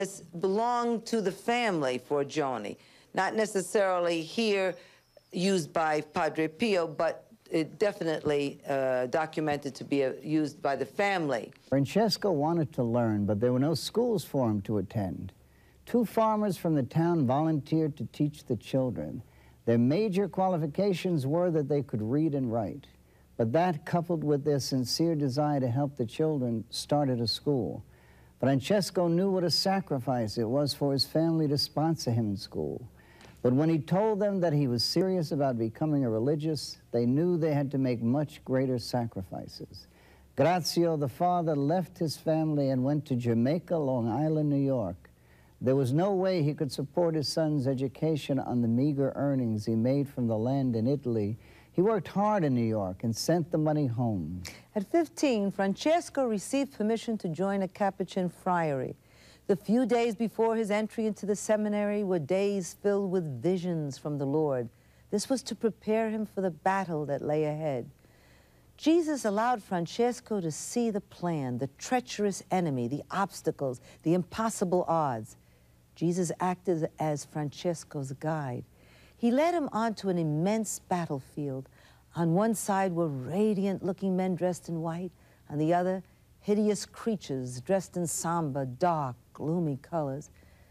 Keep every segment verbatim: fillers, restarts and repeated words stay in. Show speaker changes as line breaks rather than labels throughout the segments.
belonged to the family for Joni, not necessarily here used by Padre Pio, but it definitely uh, documented to be uh, used by the family.
Francesco wanted to learn, but there were no schools for him to attend. Two farmers from the town volunteered to teach the children. Their major qualifications were that they could read and write, but that, coupled with their sincere desire to help the children, started a school. Francesco knew what a sacrifice it was for his family to sponsor him in school. But when he told them that he was serious about becoming a religious, they knew they had to make much greater sacrifices. Grazio, the father, left his family and went to Jamaica, Long Island, New York. There was no way he could support his son's education on the meager earnings he made from the land in Italy. He worked hard in New York and sent the money home.
At fifteen, Francesco received permission to join a Capuchin friary. The few days before his entry into the seminary were days filled with visions from the Lord. This was to prepare him for the battle that lay ahead. Jesus allowed Francesco to see the plan, the treacherous enemy, the obstacles, the impossible odds. Jesus acted as Francesco's guide. He led him onto an immense battlefield. On one side were radiant-looking men dressed in white. On the other, hideous creatures dressed in somber, dark, gloomy colors.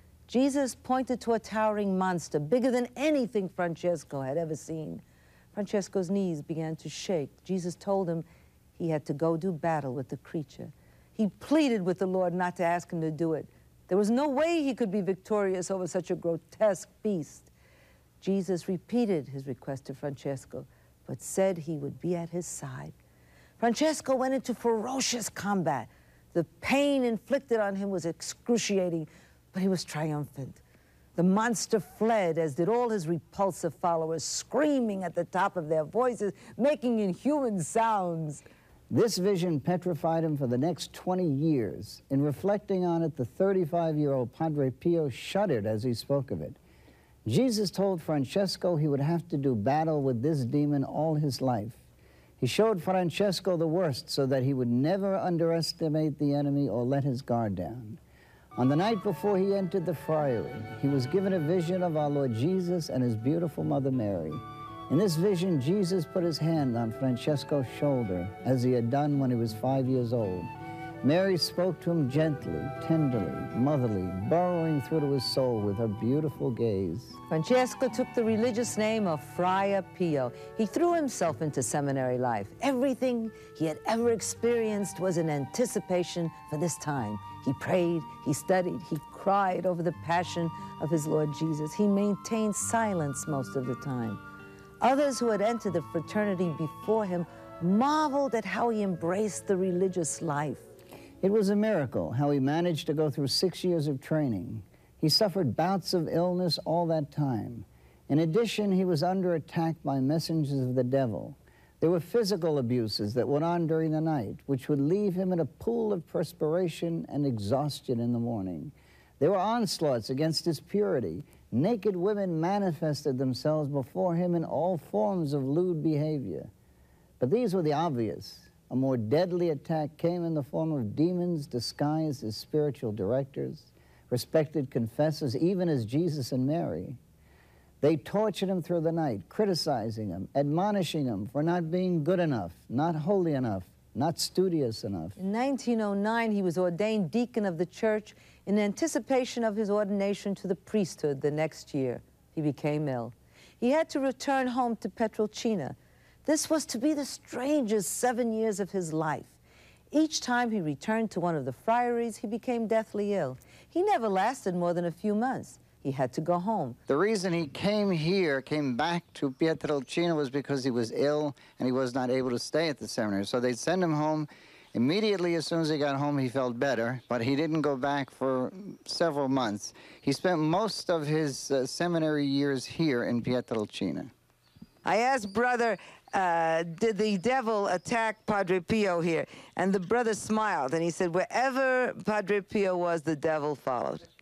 Jesus pointed to a towering monster, bigger than anything Francesco had ever seen. Francesco's knees began to shake. Jesus told him he had to go do battle with the creature. He pleaded with the Lord not to ask him to do it. There was no way he could be victorious over such a grotesque beast. Jesus repeated his request to Francesco, but said he would be at his side. Francesco went into ferocious combat. The pain inflicted on him was excruciating, but he was triumphant. The monster fled, as did all his repulsive followers, screaming at the top of their voices, making inhuman sounds.
This vision petrified him for the next twenty years. In reflecting on it, the thirty-five-year-old Padre Pio shuddered as he spoke of it. Jesus told Francesco he would have to do battle with this demon all his life. He showed Francesco the worst so that he would never underestimate the enemy or let his guard down. On the night before he entered the friary, he was given a vision of our Lord Jesus and his beautiful Mother Mary. In this vision, Jesus put his hand on Francesco's shoulder, as he had done when he was five years old. Mary spoke to him gently, tenderly, motherly, burrowing through to his soul with her beautiful gaze.
Francesco took the religious name of Friar Pio. He threw himself into seminary life. Everything he had ever experienced was in anticipation for this time. He prayed, he studied, he cried over the passion of his Lord Jesus. He maintained silence most of the time. Others who had entered the fraternity before him marveled at how he embraced the religious life.
It was a miracle how he managed to go through six years of training. He suffered bouts of illness all that time. In addition, he was under attack by messengers of the devil. There were physical abuses that went on during the night, which would leave him in a pool of perspiration and exhaustion in the morning. There were onslaughts against his purity. Naked women manifested themselves before him in all forms of lewd behavior. But these were the obvious. A more deadly attack came in the form of demons disguised as spiritual directors, respected confessors, even as Jesus and Mary. They tortured him through the night, criticizing him, admonishing him for not being good enough, not holy enough, not studious enough.
In nineteen oh nine, he was ordained deacon of the church in anticipation of his ordination to the priesthood the next year. He became ill. He had to return home to Pietrelcina. This was to be the strangest seven years of his life. Each time he returned to one of the friaries, he became deathly ill. He never lasted more than a few months. He had to go home.
The reason he came here, came back to Pietrelcina, was because he was ill and he was not able to stay at the seminary. So they'd send him home. Immediately, as soon as he got home, he felt better, but he didn't go back for several months. He spent most of his uh, seminary years here in Pietrelcina.
I asked brother, uh, did the devil attack Padre Pio here? And the brother smiled, and he said, wherever Padre Pio was, the devil followed.